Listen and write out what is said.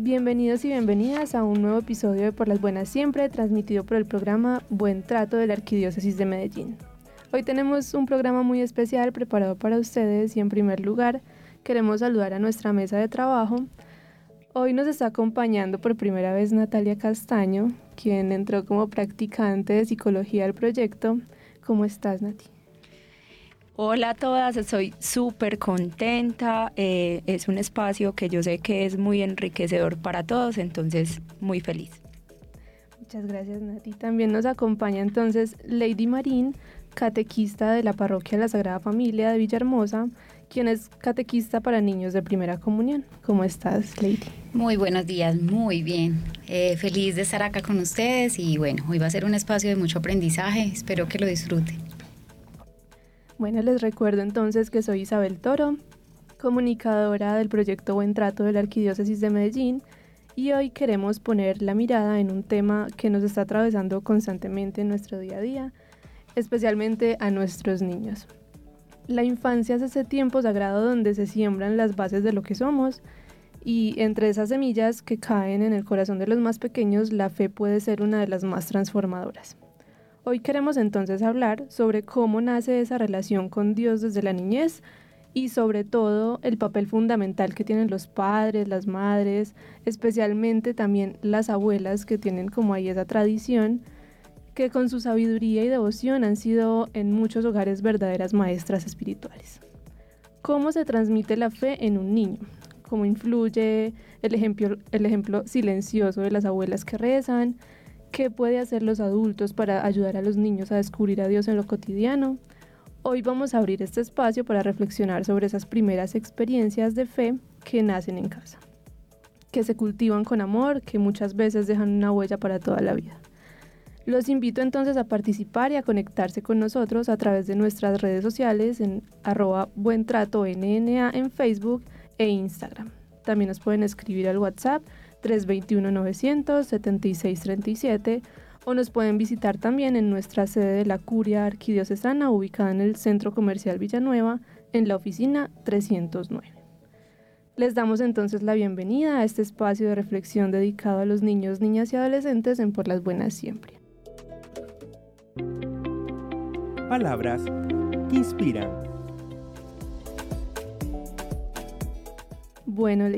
Bienvenidos y bienvenidas a un nuevo episodio de Por las Buenas Siempre, transmitido por el programa Buen Trato de la Arquidiócesis de Medellín. Hoy tenemos un programa muy especial preparado para ustedes y en primer lugar queremos saludar a nuestra mesa de trabajo. Hoy nos está acompañando por primera vez Natalia Castaño, quien entró como practicante de psicología al proyecto. ¿Cómo estás, Nati? Hola a todas, estoy súper contenta, es un espacio que yo sé que es muy enriquecedor para todos, entonces muy feliz. Muchas gracias, Nati. También nos acompaña entonces Lady Marín, catequista de la Parroquia La Sagrada Familia de Villahermosa, quien es catequista para niños de primera comunión. ¿Cómo estás, Lady? Muy buenos días, muy bien. Feliz de estar acá con ustedes y bueno, hoy va a ser un espacio de mucho aprendizaje, espero que lo disfruten. Bueno, les recuerdo entonces que soy Isabel Toro, comunicadora del proyecto Buen Trato de la Arquidiócesis de Medellín, y hoy queremos poner la mirada en un tema que nos está atravesando constantemente en nuestro día a día, especialmente a nuestros niños. La infancia es ese tiempo sagrado donde se siembran las bases de lo que somos, y entre esas semillas que caen en el corazón de los más pequeños, la fe puede ser una de las más transformadoras. Hoy queremos entonces hablar sobre cómo nace esa relación con Dios desde la niñez y sobre todo el papel fundamental que tienen los padres, las madres, especialmente también las abuelas que tienen como ahí esa tradición, que con su sabiduría y devoción han sido en muchos hogares verdaderas maestras espirituales. ¿Cómo se transmite la fe en un niño? ¿Cómo influye el ejemplo silencioso de las abuelas que rezan? ¿Qué puede hacer los adultos para ayudar a los niños a descubrir a Dios en lo cotidiano? Hoy vamos a abrir este espacio para reflexionar sobre esas primeras experiencias de fe que nacen en casa, que se cultivan con amor, que muchas veces dejan una huella para toda la vida. Los invito entonces a participar y a conectarse con nosotros a través de nuestras redes sociales en @buentratonna en Facebook e Instagram. También nos pueden escribir al WhatsApp 321-900-7637 o nos pueden visitar también en nuestra sede de la Curia Arquidiocesana ubicada en el Centro Comercial Villanueva en la oficina 309. Les damos entonces la bienvenida a este espacio de reflexión dedicado a los niños, niñas y adolescentes en Por las Buenas Siempre. Palabras que inspiran. Bueno,